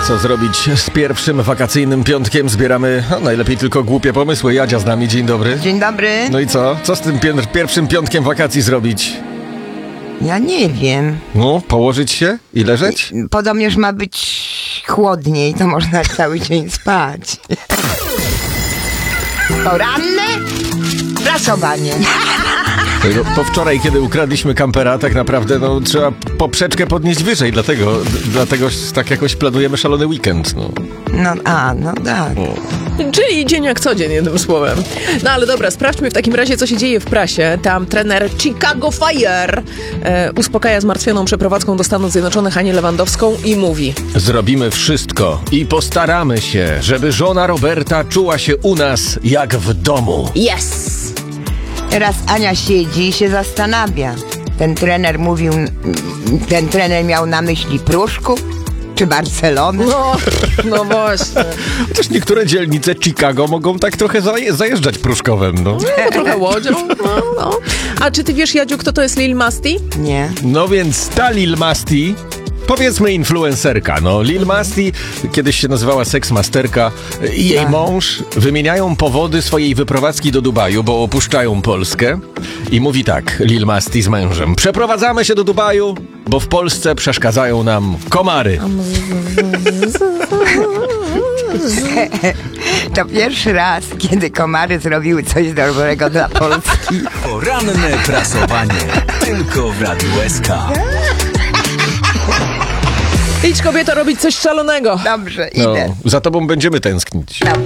Co zrobić z pierwszym wakacyjnym piątkiem? Zbieramy najlepiej tylko głupie pomysły. Jadzia z nami, dzień dobry. Dzień dobry. No i co? Co z tym pierwszym piątkiem wakacji zrobić? Ja nie wiem. No, położyć się i leżeć? Podobnież ma być chłodniej, to można cały dzień spać. Poranne prasowanie. Po wczoraj, kiedy ukradliśmy kampera, tak naprawdę trzeba poprzeczkę podnieść wyżej, dlatego tak jakoś planujemy szalony weekend. No tak. Czyli dzień jak co dzień, jednym słowem. No ale dobra, sprawdźmy w takim razie, co się dzieje w prasie. Tam trener Chicago Fire uspokaja zmartwioną przeprowadzką do Stanów Zjednoczonych Anię Lewandowską i mówi: zrobimy wszystko i postaramy się, żeby żona Roberta czuła się u nas jak w domu. Yes! Teraz Ania siedzi i się zastanawia. Ten trener miał na myśli Pruszków czy Barcelonę? No właśnie. Chociaż niektóre dzielnice Chicago mogą tak trochę zajeżdżać Pruszkowem, Trochę łodzią. No. A czy ty wiesz, Jadziu, kto to jest Lil Masti? Nie. No więc ta Lil Masti, powiedzmy influencerka. Lil Masti kiedyś się nazywała Seksmasterka i jej mąż wymieniają powody swojej wyprowadzki do Dubaju, bo opuszczają Polskę. I mówi tak, Lil Masti z mężem: przeprowadzamy się do Dubaju, bo w Polsce przeszkadzają nam komary. To pierwszy raz, kiedy komary zrobiły coś dobrego dla Polski. Poranne prasowanie tylko w Radiu SK. Idź, kobieto, robić coś szalonego. Dobrze, idę. Za tobą będziemy tęsknić.